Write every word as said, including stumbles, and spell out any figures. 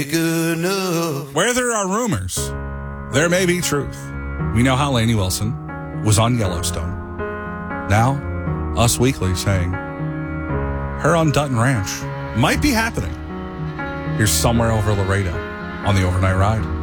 Good enough. Where there are rumors, there may be truth. We know how Lainey Wilson was on Yellowstone. Now, Us Weekly saying her on Dutton Ranch might be happening. Here's Somewhere Over Laredo on the Overnight Ride.